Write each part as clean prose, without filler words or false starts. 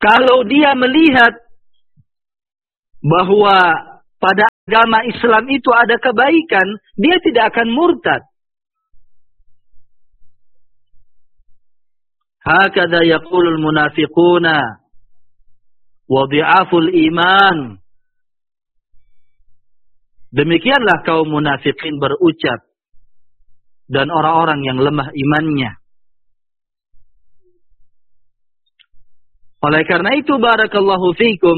Kalau dia melihat bahwa pada agama Islam itu ada kebaikan, dia tidak akan murtad. Hakadha yaqulul munafiquna wa dhi'aful iman. Demikianlah kaum munafikin berucap dan orang-orang yang lemah imannya. Oleh karena itu, barakallahu fikum,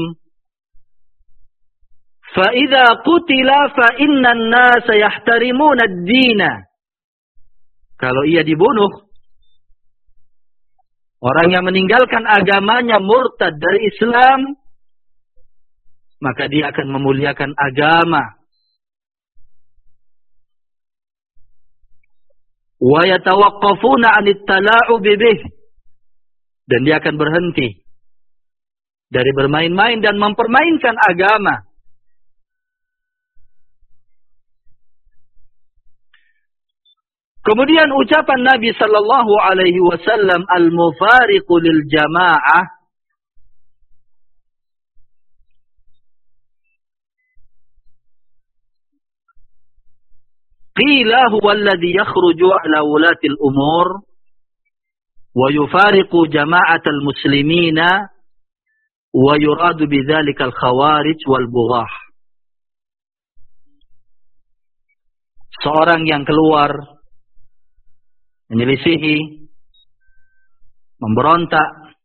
fa idza qutila fa innan nasa yahtarimuna ad-dina. Kalau ia dibunuh, orang yang meninggalkan agamanya murtad dari Islam, maka dia akan memuliakan agama. Wa yatawaqqafuna 'anit tala'ub bih. Dan dia akan berhenti dari bermain-main dan mempermainkan agama. Kemudian ucapan Nabi sallallahu alaihi wasallam, al-mufariqu lil jamaah, qila huwa alladhi yakhruju ala ulati al-umur wa yufariqu jama'atal muslimina wa yuradu bidzalika al-khawarij wal bughah. Seorang yang keluar menyelisihi, memberontak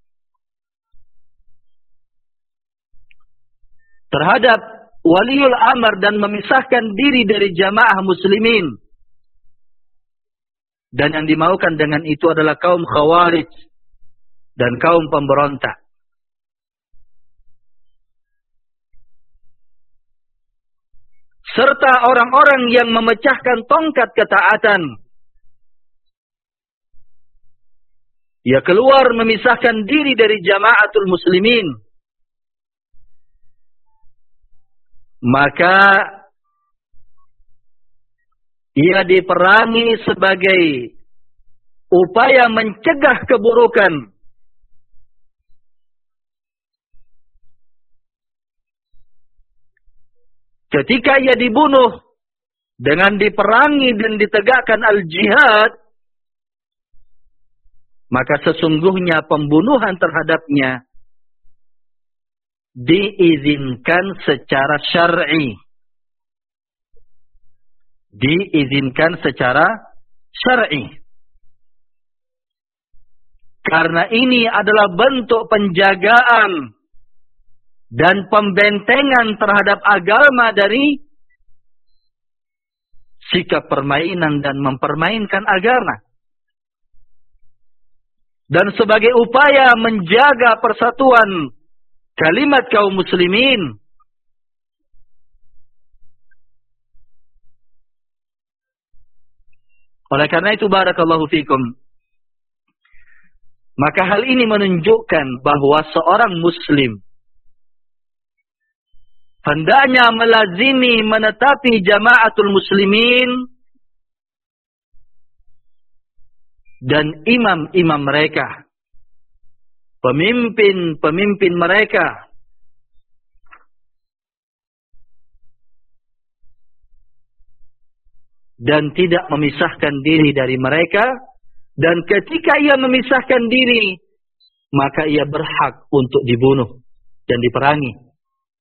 terhadap waliul amr dan memisahkan diri dari jamaah muslimin. Dan yang dimaukan dengan itu adalah kaum khawarij dan kaum pemberontak. Serta orang-orang yang memecahkan tongkat ketaatan. Ia keluar memisahkan diri dari jamaatul muslimin. Maka ia diperangi sebagai upaya mencegah keburukan. Ketika ia dibunuh dengan diperangi dan ditegakkan al-jihad, maka sesungguhnya pembunuhan terhadapnya diizinkan secara syar'i. Diizinkan secara syar'i. Karena ini adalah bentuk penjagaan dan pembentengan terhadap agama dari sikap permainan dan mempermainkan agama. Dan sebagai upaya menjaga persatuan kalimat kaum muslimin. Oleh karena itu, barakallahu fikum, maka hal ini menunjukkan bahwa seorang muslim hendaknya melazimi menetapi jamaatul muslimin dan imam-imam mereka, pemimpin-pemimpin mereka, dan tidak memisahkan diri dari mereka. Dan ketika ia memisahkan diri, maka ia berhak untuk dibunuh dan diperangi.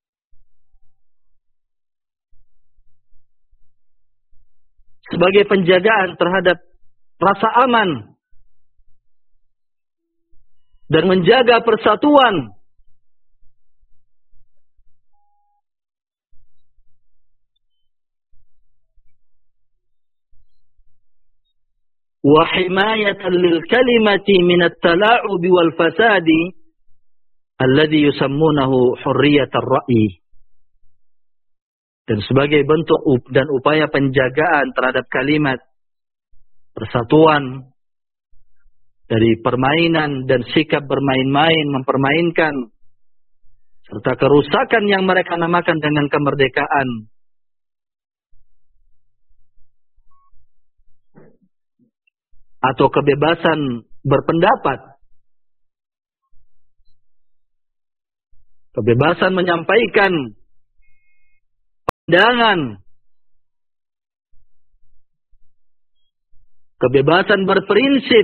Sebagai penjagaan terhadap rasa aman dan menjaga persatuan. Wa himayatan lil kalimati min at-tala'ub wal fasadi alladhi yusammunahu hurriyatar ra'yi. Dan sebagai bentuk dan upaya penjagaan terhadap kalimat persatuan dari permainan dan sikap bermain-main, mempermainkan, serta kerusakan yang mereka namakan dengan kemerdekaan, atau kebebasan berpendapat, kebebasan menyampaikan pandangan, kebebasan berprinsip,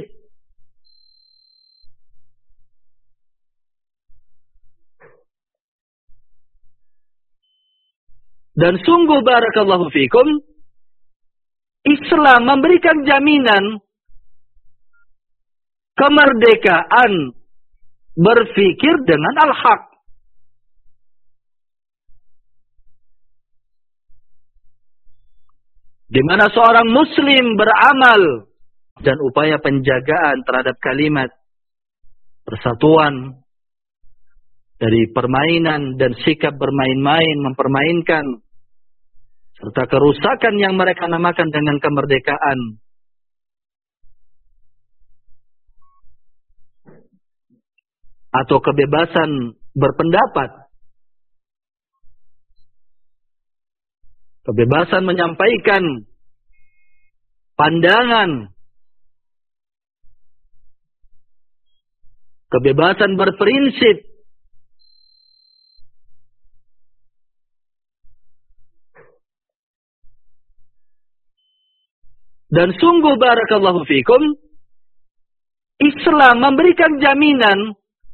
dan sungguh barakallahu fikum, Islam memberikan jaminan kemerdekaan berpikir dengan al-haq. Di mana seorang muslim beramal dan upaya penjagaan terhadap kalimat persatuan dari permainan dan sikap bermain-main, mempermainkan, serta kerusakan yang mereka namakan dengan kemerdekaan. Atau kebebasan berpendapat. Kebebasan menyampaikan pandangan. Kebebasan berprinsip. Dan sungguh barakallahu fikum, Islam memberikan jaminan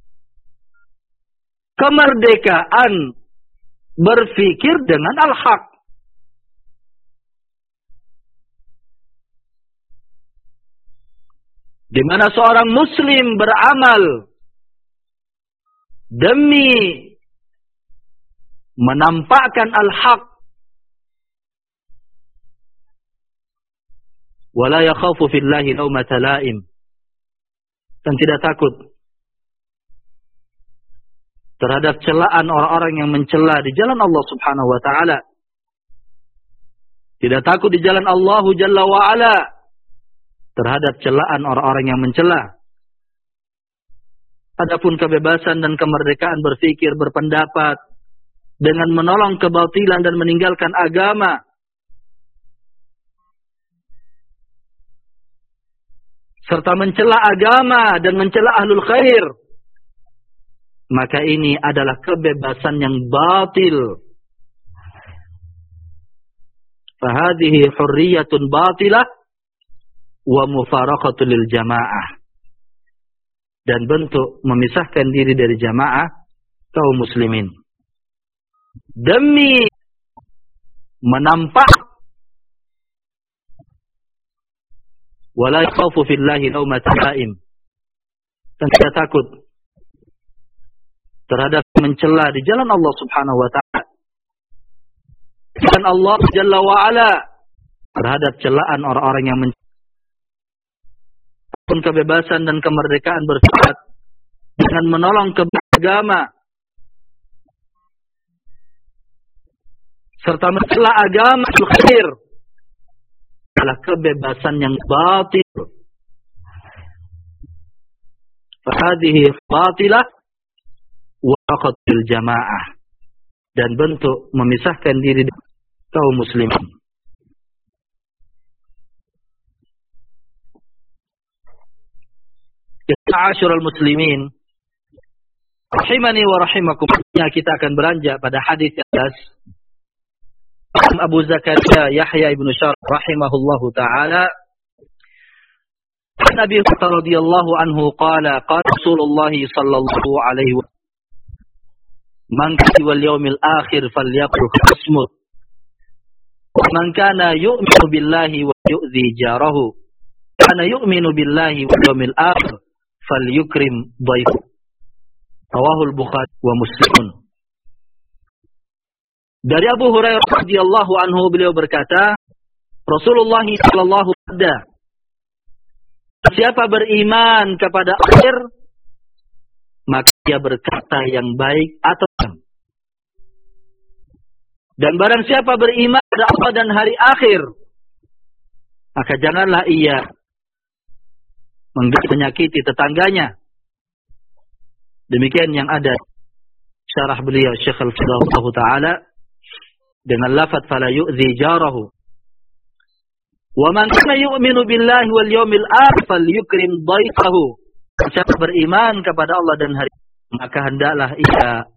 kemerdekaan berpikir dengan al-haq. Di mana seorang muslim beramal demi menampakkan al-haq, wala yakhafu fillahi laumata laim, dan tidak takut terhadap celaan orang-orang yang mencela di jalan Allah Subhanahu wa taala. Tidak takut di jalan Allah Jalla wa ala terhadap celaan orang-orang yang mencela. Adapun kebebasan dan kemerdekaan berpikir, berpendapat dengan menolong kebatilan dan meninggalkan agama, serta mencela agama dan mencela ahlul khair, maka ini adalah kebebasan yang batil. Fahadhihi hurriyatun batilah wa mufaraqatul lil jamaah, dan bentuk memisahkan diri dari jamaah kaum muslimin demi menampak wala yakhafu fillahi laumata laim, dan tidak takut terhadap mencela di jalan Allah Subhanahu wa taala, dan Allah Jalla wa ala terhadap celaan orang-orang yang kebebasan dan kemerdekaan bersifat dengan menolong agama serta mencela agama khair adalah kebebasan yang batil. Fahadhihi batilah wa qatl jamaah, dan bentuk memisahkan diri dari kaum muslimin. Ma'asyiral muslimin rahimani wa rahimakum, kita akan beranjak pada hadis yang Abu Zakaria Yahya ibn Syaraf rahimahullahu taala, Nabi radhiyallahu anhu qala qala Rasulullah sallallahu alaihi wasallam, man kana wal yawmil akhir falyaqul khusmut, man kana yu'minu billahi wa yu'dhi jarahu, kana yu'minu billahi wal yawmil akhir falyukrim dhaifahu. Rawahul Bukhari wa Muslim. Dari Abu Hurairah radhiyallahu anhu, beliau berkata, Rasulullah sallallahu alaihi wasallam, siapa beriman kepada akhir, maka dia berkata yang baik atau yang. Dan barang siapa beriman kepada Allah dan hari akhir, maka janganlah ia menyakiti tetangganya. Demikian yang ada syarah beliau Syekh Al-Fadhlah taala dengan lafaz fala yu'dhi jarahu. Wa man kana yu'minu billahi wal yawmil akhir falyukrim dhaifahu. Siapa beriman kepada Allah dan hari, maka hendaklah ia